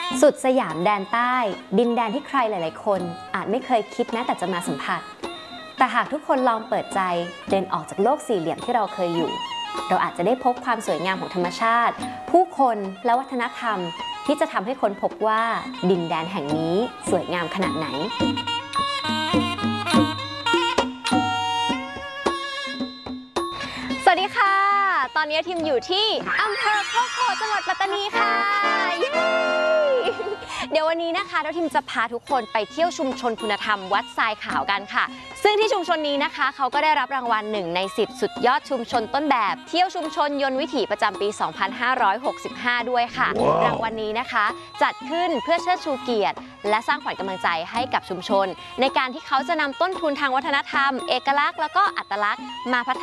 สุดสยามแดนใต้ดินแดนที่ใครหลายๆคนอาจไม่เคยคิดแม้แต่จะมาสัมผัสแต่หากทุกคนลองเปิดใจเดินออกจากโลกสี่เหลี่ยมที่เราเคยอยู่เราอาจจะได้พบความสวยงามของธรรมชาติผู้คนและวัฒนธรรมที่จะทำให้คนพบว่าดินแดนแห่งนี้สวยงามขนาดไหนสวัสดีค่ะตอนนี้ทีมอยู่ที่อำเภอโคกโพจังหวัดปัตตานีค่ะเดี๋ยววันนี้นะคะเราทีมจะพาทุกคนไปเที่ยวชุมชนคุณธรรมวัดทรายขาวกันค่ะซึ่งที่ชุมชนนี้นะคะเขาก็ได้รับรางวัล1 ใน 10สุดยอดชุมชนต้นแบบเที่ยวชุมชนยนต์วิถีประจำปี 2565 ด้วยค่ะ รางวัลนี้นะคะจัดขึ้นเพื่อเชิดชูเกียรติและสร้างขวัญกำลังใจให้กับชุมชนในการที่เขาจะนำต้นทุนทางวัฒนธรรมเอกลักษณ์แล้วก็อัตลักษณ์มาพัฒ